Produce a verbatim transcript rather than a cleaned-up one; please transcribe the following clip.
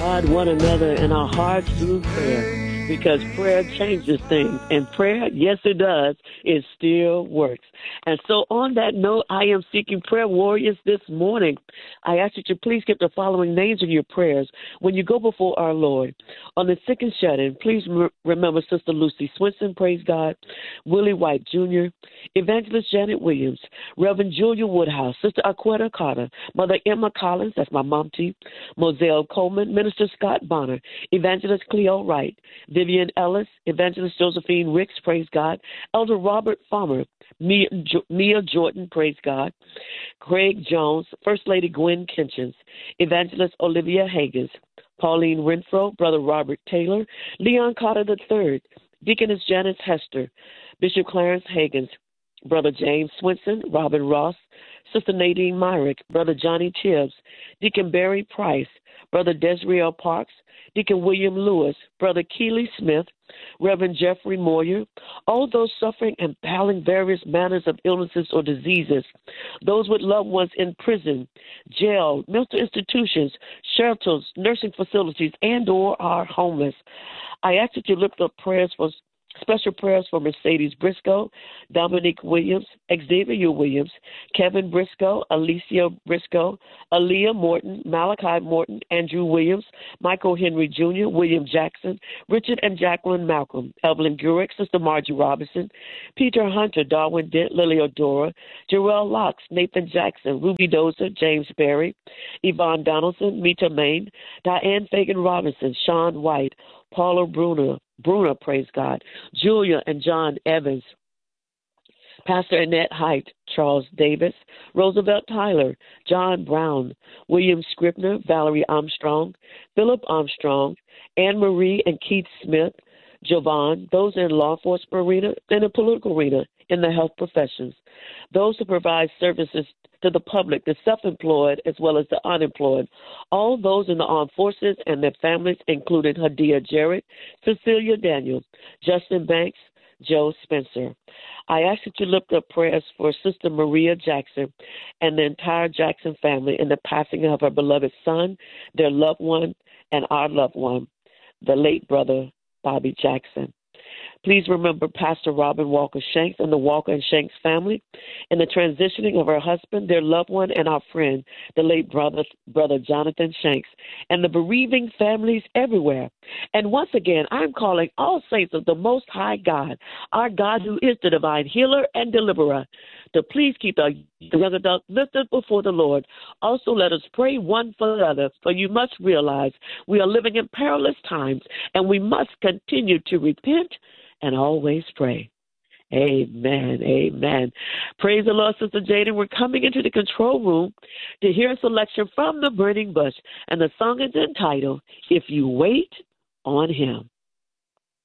God one another in our hearts through prayer, because prayer changes things, and prayer, yes it does, it still works. And so on that note, I am seeking prayer warriors this morning. I ask that you please get the following names in your prayers when you go before our Lord. On the sick and shut-in, please remember Sister Lucy Swinson, praise God, Willie White Junior, Evangelist Janet Williams, Reverend Julia Woodhouse, Sister Aquetta Carter, Mother Emma Collins, that's my mom too, Moselle Coleman, Minister Scott Bonner, Evangelist Cleo Wright, Vivian Ellis, Evangelist Josephine Ricks, praise God, Elder Robert Farmer, Mia, jo- Mia Jordan, praise God, Craig Jones, First Lady Gwen Kinchins, Evangelist Olivia Higgins, Pauline Renfro, Brother Robert Taylor, Leon Carter the third, Deaconess Janice Hester, Bishop Clarence Higgins, Brother James Swinson, Robin Ross, Sister Nadine Myrick, Brother Johnny Tibbs, Deacon Barry Price, Brother Desriel Parks, Deacon William Lewis, Brother Keeley Smith, Reverend Jeffrey Moyer, all those suffering and battling various manners of illnesses or diseases, those with loved ones in prison, jail, mental institutions, shelters, nursing facilities, and or are homeless. I ask that you lift up prayers for Special prayers for Mercedes Briscoe, Dominique Williams, Xavier Williams, Kevin Briscoe, Alicia Briscoe, Aaliyah Morton, Malachi Morton, Andrew Williams, Michael Henry Junior, William Jackson, Richard and Jacqueline Malcolm, Evelyn Gurick, Sister Margie Robinson, Peter Hunter, Darwin Dent, Lily Odora, Jarrell Locks, Nathan Jackson, Ruby Dozer, James Berry, Yvonne Donaldson, Mita Main, Diane Fagan Robinson, Sean White, Paula Bruner, Bruner, praise God, Julia and John Evans, Pastor Annette Height, Charles Davis, Roosevelt Tyler, John Brown, William Scribner, Valerie Armstrong, Philip Armstrong, Anne Marie and Keith Smith, Jovan, those in law enforcement arena and the political arena, in the health professions, those who provide services to the public, the self-employed as well as the unemployed, all those in the armed forces and their families, including Hadia Jarrett, Cecilia Daniel, Justin Banks, Joe Spencer. I ask that you lift up prayers for Sister Maria Jackson and the entire Jackson family in the passing of her beloved son, their loved one, and our loved one, the late brother Bobby Jackson. Please remember Pastor Robin Walker Shanks and the Walker and Shanks family in the transitioning of her husband, their loved one, and our friend, the late brother, brother Jonathan Shanks, and the bereaving families everywhere. And once again, I'm calling all saints of the Most High God, our God who is the divine healer and deliverer, to please keep the young adult lifted before the Lord. Also, let us pray one for the other, for you must realize we are living in perilous times, and we must continue to repent and always pray. Amen. Amen. Praise the Lord, Sister Jaden. We're coming into the control room to hear a selection from the Burning Bush, and the song is entitled, If You Wait on Him.